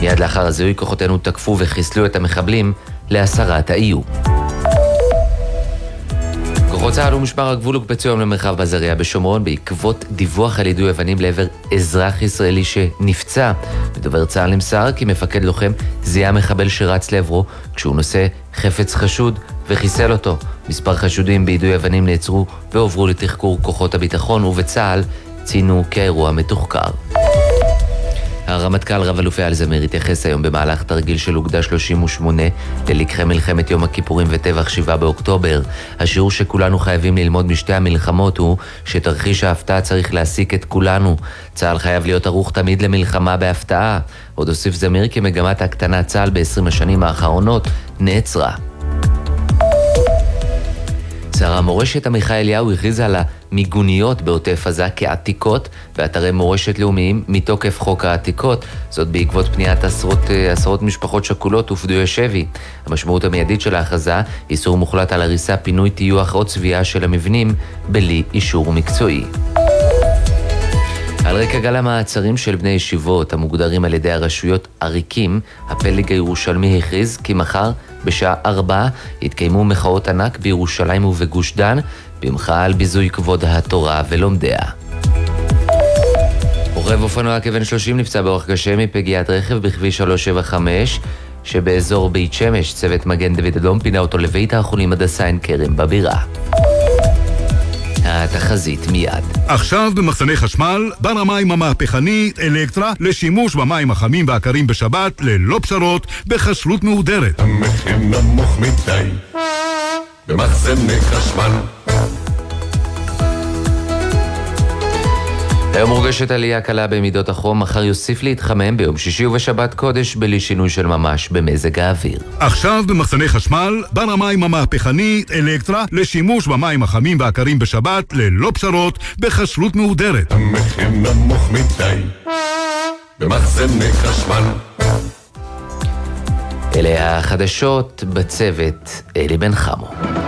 מיד לאחר הזיהוי כוחותינו תקפו וחיסלו את המחבלים להסרת האיום. כוחות צה"ל ומשמר הגבול הוקפצו היום למרחב בזריה בשומרון בעקבות דיווח על יידוי אבנים לעבר אזרח ישראלי שנפצע. בדובר צה"ל נמסר כי מפקד לוחם זיהה מחבל שרץ לעברו כשהוא נושא חפץ חשוד וחיסל אותו. מספר חשודים ביידוי אבנים נעצרו ועוברו לתחקור כוחות הביטחון, ובצה"ל ציינו כאירוע מתוחקר. הרמטכ"ל רב-אלוף אייל זמיר התייחס היום במהלך תרגיל של אוגדה 38 ללקחי מלחמת יום הכיפורים וטבח 7 באוקטובר. השיעור שכולנו חייבים ללמוד משתי המלחמות הוא שתרחיש ההפתעה צריך להסיק את כולנו. צה"ל חייב להיות ערוך תמיד למלחמה בהפתעה. עוד הוסיף זמיר כי מגמת הקטנת צה"ל ב-20 השנים האחרונות נעצרה. שר המורשת עמיחי אליהו הכריז על המיגוניות בעוטף עזה כעתיקות ואתרי מורשת לאומיים מתוקף חוק העתיקות. זאת בעקבות פניית עשרות משפחות שכולות ופדויי שבי. המשמעות המיידית של ההכרזה, איסור מוחלט על הריסה, פינוי, טיוח או צביעה של המבנים בלי אישור מקצועי. על רקע גל המעצרים של בני ישיבות המוגדרים על ידי הרשויות עריקים, הפלג הירושלמי הכריז כי מחר בשעה 4 יתקיימו מחאות ענק בירושלים ובגוש דן במחאה על ביזוי כבוד התורה ולומדיה. רוכב אופנוע כבן 30 נפצע באורח קשה מפגיעת רכב בכביש 375 שבאזור בית שמש. צוות מגן דוד אדום פינה אותו לבית החולים הדסה עין כרם בבירה. התחזית מיד. עכשיו במחסני חשמל, בר המים המהפכנית אלקטרה לשימוש במים החמים והקרים בשבת ללא פשרות בכשרות מהודרת. המחיר נמוך מדי במחסני חשמל. היום מורגשת עלייה קלה במידות החום, מחר יוסיף להתחמם ביום שישי ובשבת קודש בלי שינוי של ממש במזג האוויר. עכשיו במחסני חשמל, בר המים המהפכנית אלקטרה לשימוש במים החמים והקרים בשבת ללא פשרות בכשרות מהודרת. המחיר נמוך מדי במחסני חשמל. אלה החדשות, בצוות אלי בן חמו.